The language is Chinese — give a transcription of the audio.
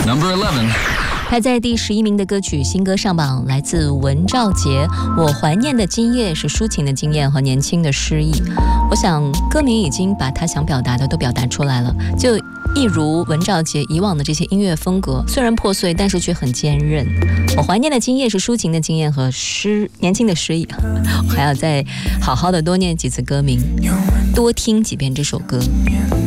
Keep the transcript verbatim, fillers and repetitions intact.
Number eleven. 排在第十一名的歌曲新歌上榜，来自文兆杰。我怀念的今夜是抒情的经验和年轻的诗意。我想歌名已经把他想表达的都表达出来了，就一如文兆杰以往的这些音乐风格，虽然破碎，但是却很坚韧。我怀念的今夜是抒情的经验和诗年轻的诗意。我还要再好好的多念几次歌名，多听几遍这首歌。